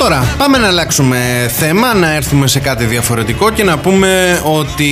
Τώρα πάμε να αλλάξουμε θέμα, να έρθουμε σε κάτι διαφορετικό και να πούμε ότι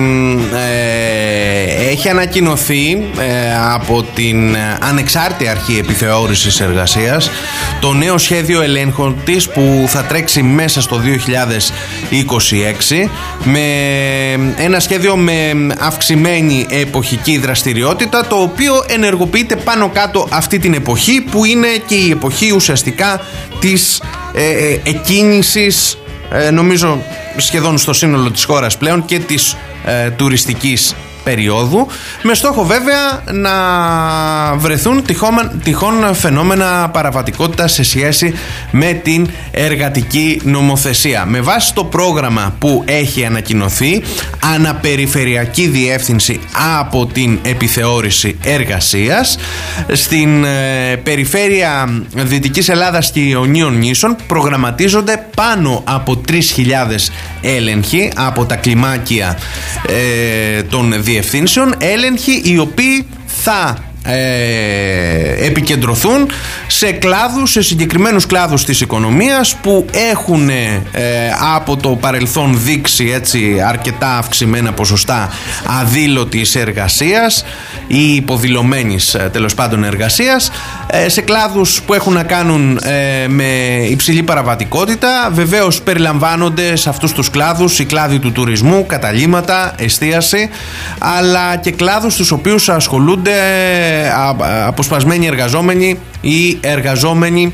έχει ανακοινωθεί από την Ανεξάρτητη Αρχή Επιθεώρησης Εργασίας το νέο σχέδιο ελέγχων της που θα τρέξει μέσα στο 2026, με ένα σχέδιο με αυξημένη εποχική δραστηριότητα, το οποίο ενεργοποιείται πάνω κάτω αυτή την εποχή που είναι και η εποχή ουσιαστικά της εκκίνησης, νομίζω σχεδόν στο σύνολο της χώρας πλέον, και της τουριστικής περίοδου, με στόχο βέβαια να βρεθούν τυχόν φαινόμενα παραβατικότητα σε σχέση με την εργατική νομοθεσία. Με βάση το πρόγραμμα που έχει ανακοινωθεί, αναπεριφερειακή διεύθυνση από την επιθεώρηση εργασίας, στην περιφέρεια Δυτικής Ελλάδας και Ιωνίων νήσων προγραμματίζονται πάνω από 3.000 έλεγχοι από τα κλιμάκια των διευθύνσεων, έλεγχοι οι οποίοι θα επικεντρωθούν σε κλάδους, σε συγκεκριμένους κλάδους της οικονομίας που έχουν από το παρελθόν δείξει έτσι αρκετά αυξημένα ποσοστά αδήλωτης εργασίας ή υποδηλωμένης τέλος πάντων εργασίας, σε κλάδους που έχουν να κάνουν με υψηλή παραβατικότητα. Βεβαίως περιλαμβάνονται σε αυτούς τους κλάδους οι κλάδοι του τουρισμού, καταλύματα, εστίαση, αλλά και κλάδους στους οποίους ασχολούνται αποσπασμένοι εργαζόμενοι ή εργαζόμενοι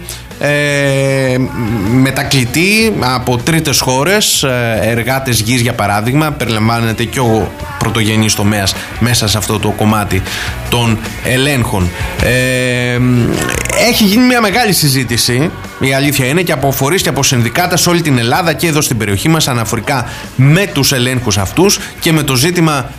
μετακλητοί από τρίτες χώρες, εργάτες γης για παράδειγμα. Περιλαμβάνεται και ο πρωτογενής τομέας μέσα σε αυτό το κομμάτι των ελέγχων. Έχει γίνει μια μεγάλη συζήτηση, η αλήθεια είναι, και από φορείς και από συνδικάτα σε όλη την Ελλάδα και εδώ στην περιοχή μας αναφορικά με τους ελέγχους αυτούς και με το ζήτημα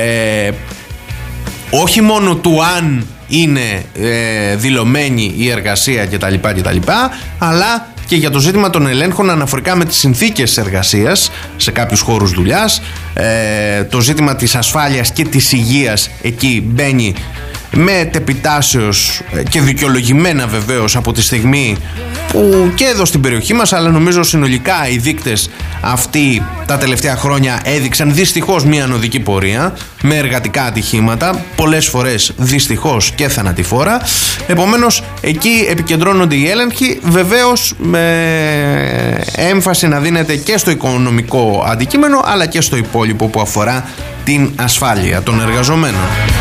όχι μόνο του αν είναι δηλωμένη η εργασία κτλ, αλλά και για το ζήτημα των ελέγχων αναφορικά με τις συνθήκες εργασίας σε κάποιους χώρους δουλειάς. Το ζήτημα της ασφάλειας και της υγείας εκεί μπαίνει με τεπιτάσεως και δικαιολογημένα βεβαίως, από τη στιγμή που και εδώ στην περιοχή μας, αλλά νομίζω συνολικά οι δείκτες αυτοί τα τελευταία χρόνια έδειξαν δυστυχώς μια ανωδική πορεία με εργατικά ατυχήματα, πολλές φορές δυστυχώς και θανατηφόρα. Επομένως εκεί επικεντρώνονται οι έλεγχοι, βεβαίως με έμφαση να δίνεται και στο οικονομικό αντικείμενο αλλά και στο υπόλοιπο που αφορά την ασφάλεια των εργαζομένων.